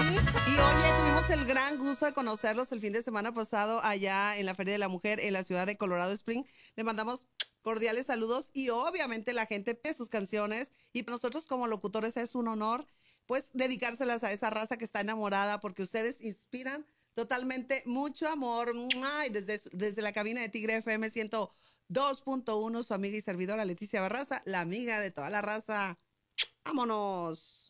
Y oye, tuvimos el gran gusto de conocerlos el fin de semana pasado allá en la Feria de la Mujer en la ciudad de Colorado Springs. Le mandamos cordiales saludos y obviamente la gente pide sus canciones y para nosotros como locutores es un honor pues dedicárselas a esa raza que está enamorada porque ustedes inspiran totalmente mucho amor. ¡Mua! Y desde la cabina de Tigre FM 102.1 su amiga y servidora Leticia Barraza, la amiga de toda la raza. ¡Vámonos!